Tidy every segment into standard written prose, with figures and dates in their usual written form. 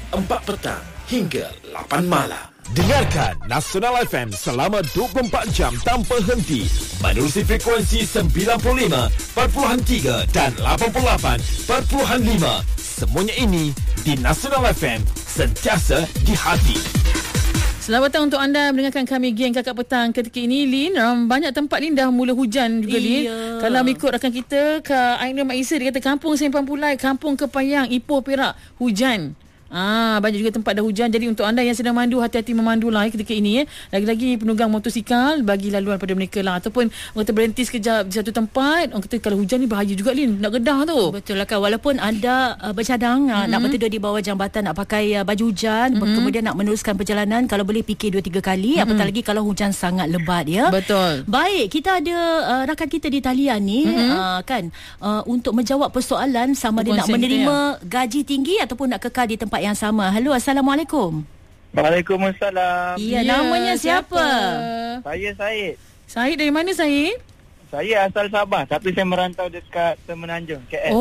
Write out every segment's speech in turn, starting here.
4 petang hingga 8 malam. Dengarkan Nasional FM selama 24 jam tanpa henti menerusi frekuensi 95.3 dan 88.5. Semuanya ini di Nasional FM, sentiasa di hati. Selamat datang untuk anda mendengarkan kami Geng Kakak Petang ketika ini, Lin. Banyak tempat ni dah mula hujan juga, Lin. Kalau ikut rakan kita ke Aina Mak Isa, dia kata Kampung Sempang Pulai, Kampung Kepayang, Ipoh, Perak, hujan. Banyak juga tempat dah hujan. Jadi untuk anda yang sedang mandu, hati-hati memandulah ketika ini. Lagi-lagi penunggang motosikal, bagi laluan pada mereka lah. Ataupun orang kata berhenti sekejap di satu tempat. Orang kata kalau hujan ni bahaya juga, Lin. Nak gedah tu. Betul lah kan. Walaupun anda bercadang nak berteduh di bawah jambatan, nak pakai baju hujan, kemudian nak meneruskan perjalanan, kalau boleh fikir 2-3 kali. Apatah lagi kalau hujan sangat lebat, ya. Betul. Baik, kita ada rakan kita di talian ni untuk menjawab persoalan sama dia nak menerima gaji tinggi ataupun nak kekal di tempat yang sama. Halo, Assalamualaikum. Waalaikumsalam. Ya, namanya siapa? Saya Syed. Syed dari mana, Syed? Saya asal Sabah tapi saya merantau dekat Semenanjung, KL.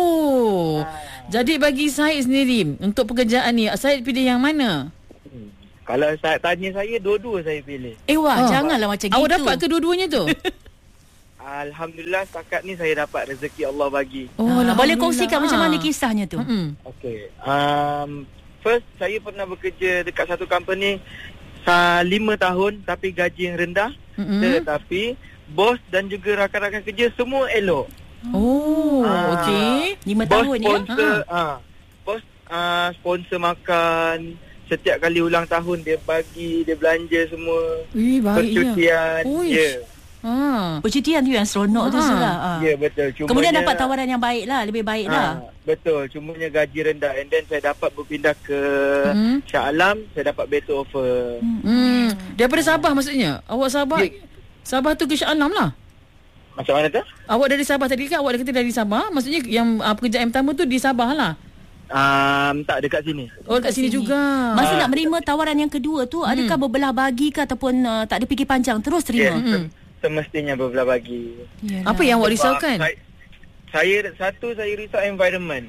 Jadi bagi Syed sendiri untuk pekerjaan ni, Syed pilih yang mana? Kalau saya tanya saya, dua-dua saya pilih. Janganlah macam gitu. Awak dapat kedua-duanya tu? Alhamdulillah setakat ni saya dapat rezeki Allah bagi. Boleh kongsikan macam mana kisahnya tu? Okey. First, saya pernah bekerja dekat satu company 5 tahun tapi gaji yang rendah. Tetapi bos dan juga rakan-rakan kerja semua elok. Okey. 5 tahun sponsor, bos sponsor makan. Setiap kali ulang tahun dia bagi, dia belanja semua. Percutian. Percutian tu yang seronok tu salah. Ya, betul. Kemudian dapat tawaran yang baik lah, lebih baik lah. Betul, cumanya gaji rendah. And then saya dapat berpindah ke Shah Alam, saya dapat better offer. Daripada Sabah maksudnya? Awak Sabah? Sabah tu ke Shah Alam lah? Macam mana tu? Awak dari Sabah tadi kan? Awak kata dari Sabah? Maksudnya yang pekerjaan pertama tu di Sabah lah? Tak, dekat sini. Dekat sini juga. Masa nak menerima tawaran yang kedua tu, adakah berbelah bagi ke ataupun tak ada fikir panjang, terus terima? Semestinya berbelah bagi. Apa yang awak risaukan? Saya risau environment.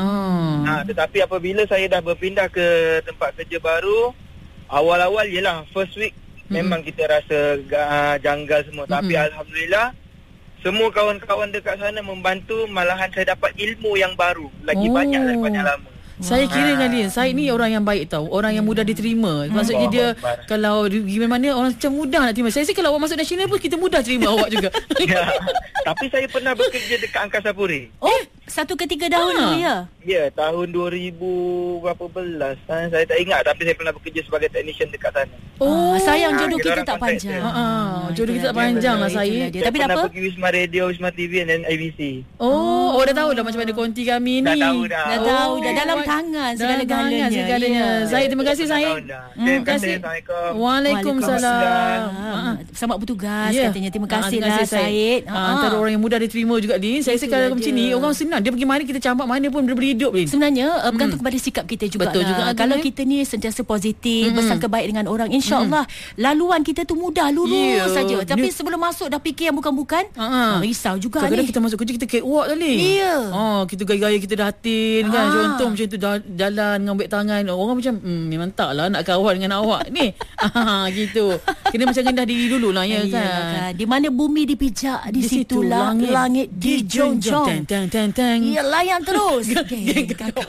Tetapi apabila saya dah berpindah ke tempat kerja baru, awal-awal yelah first week memang kita rasa janggal semua. Tapi alhamdulillah semua kawan-kawan dekat sana membantu, malahan saya dapat ilmu yang baru lagi banyak daripada yang lama. Saya kira kan Lin, saya ni orang yang baik tau, orang yang mudah diterima. Maksudnya dia kalau gimana orang macam mudah nak terima. Saya rasa kalau awak masuk nasional pun kita mudah terima awak juga. Tapi saya pernah bekerja dekat Angkasa Puri. Satu ketika dahulu ya? Ya, tahun 2000 berapa belas. Saya tak ingat, tapi saya pernah bekerja sebagai technician dekat sana. Sayang jodoh kita tak panjang. Jodoh kita tak panjang lah saya. Tapi tak apa? Pernah pergi Wisma Radio, Wisma TV dan ABC. Dah tahu dah macam mana konti kami ni. Dah tahu dah. Dalam tangan segala-galanya. Syed, terima kasih Syed. Terima kasih. Assalamualaikum. Waalaikumsalam. Selamat bertugas katanya. Terima kasih lah Syed. Antara orang yang mudah diterima juga ni. Saya rasa kalau macam ni orang senang. Dia pergi mana kita campak mana pun dia berhidup ni. Sebenarnya bergantung kepada sikap kita juga. Betul juga. Kalau kita ni sentiasa positif, bersangka baik dengan orang, insya-Allah laluan kita tu mudah lurus saja. Tapi sebelum masuk dah fikir yang bukan-bukan, risau juga ni. Kadang-kadang kita masuk kerja kita catwalk tadi. Kita gaya-gaya kita dah hatin kan. Contoh macam tu jalan ngambil tangan. Orang macam memang taklah nak kawan dengan awak ni. Gitu. Kena macam rendah diri dululah ya kan. Di mana bumi dipijak, di situ langit dijunjung. Tang. Ya, layan terus.